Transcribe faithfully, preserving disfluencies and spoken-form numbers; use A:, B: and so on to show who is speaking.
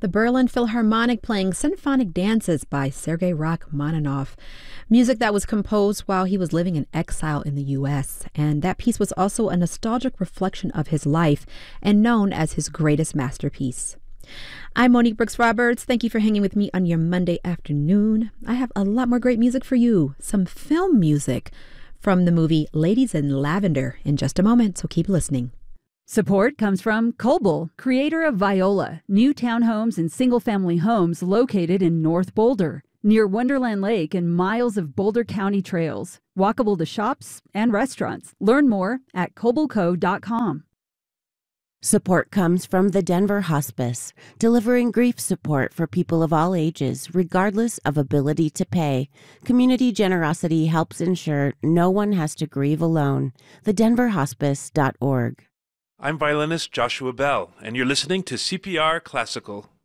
A: The Berlin Philharmonic playing Symphonic Dances by Sergei Rachmaninoff, music that was composed while he was living in exile in the U S, and that piece was also a nostalgic reflection of his life and known as his greatest masterpiece. I'm Monique Brooks Roberts. Thank you for hanging with me on your Monday afternoon. I have a lot more great music for you, some film music from the movie Ladies in Lavender in just a moment, so keep listening.
B: Support comes from Coble, creator of Viola, new townhomes and single-family homes located in North Boulder, near Wonderland Lake and miles of Boulder County trails, walkable to shops and restaurants. Learn more at coble co dot com.
C: Support comes from the Denver Hospice, delivering grief support for people of all ages, regardless of ability to pay. Community generosity helps ensure no one has to grieve alone. the denver hospice dot org.
D: I'm violinist Joshua Bell, and you're listening to C P R Classical.